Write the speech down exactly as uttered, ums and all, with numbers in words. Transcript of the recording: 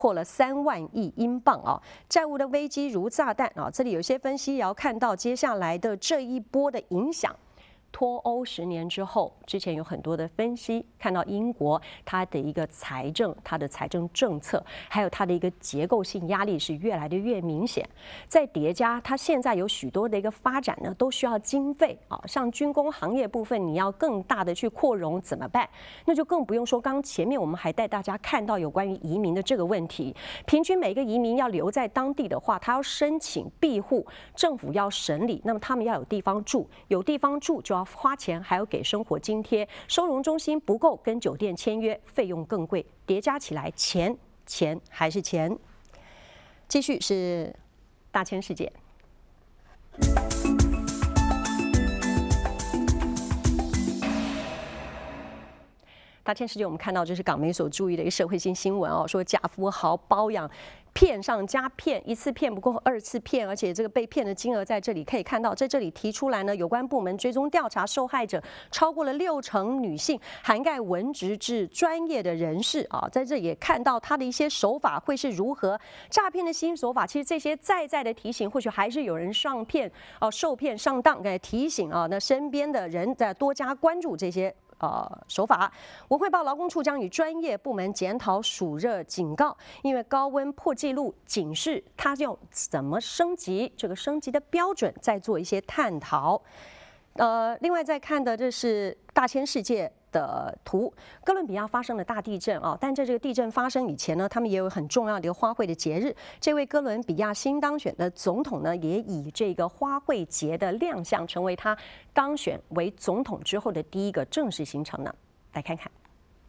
破了三万亿英镑啊，债务的危机如炸弹啊！这里有些分析也要看到接下来的这一波的影响。脱欧十年之后，之前有很多的分析，看到英国它的一个财政、它的财政政策，还有它的一个结构性压力是越来的越明显。再叠加它现在有许多的一个发展呢，都需要经费啊，像军工行业部分，你要更大的去扩容怎么办？那就更不用说，刚刚前面我们还带大家看到有关于移民的这个问题，平均每个移民要留在当地的话，他要申请庇护，政府要审理，那么他们要有地方住，有地方住就要花钱，还要给生活津贴，收容中心不够，跟酒店签约，费用更贵，叠加起来，钱钱还是钱。继续是大千世界。大千世界，我们看到这是港媒所注意的一个社会性新闻哦，说假富豪包养。骗上加骗，一次骗不够，二次骗，而且这个被骗的金额在这里可以看到，在这里提出来呢，有关部门追踪调查受害者超过了六成女性，涵盖文职至专业的人士啊，在这也看到他的一些手法会是如何诈骗的新手法。其实这些在在的提醒，或许还是有人上骗哦、呃，受骗上当，该提醒啊，那身边的人在多加关注这些。呃，手法。文汇报劳工处将与专业部门检讨暑热警告，因为高温破纪录警示，它要怎么升级？这个升级的标准再做一些探讨。呃，另外再看的这是大千世界的图，哥伦比亚发生了大地震啊，但在这个地震发生以前呢，他们也有很重要的一个花卉的节日。这位哥伦比亚新当选的总统呢，也以这个花卉节的亮相，成为他当选为总统之后的第一个正式行程呢。来看看。